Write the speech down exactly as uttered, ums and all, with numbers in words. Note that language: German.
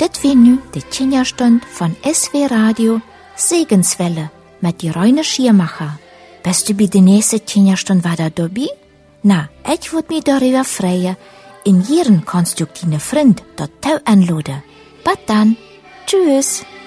Dit weer nu de tien-jaarstund van S W Radio Segenswelle met die Rainer Schiermacher. Bist du bij de nächste tien-jaarstund wieder dabei? Na, ich würde mich darüber freuen. In Jieren kannst du deine Freund dazu einladen. Bis dann. Tschüss.